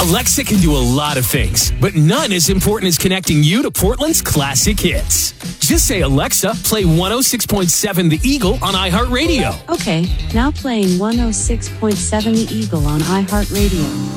Alexa can do a lot of things, but none as important as connecting you to Portland's classic hits. Just say, Alexa, play 106.7 The Eagle on iHeartRadio. Okay, now playing 106.7 The Eagle on iHeartRadio.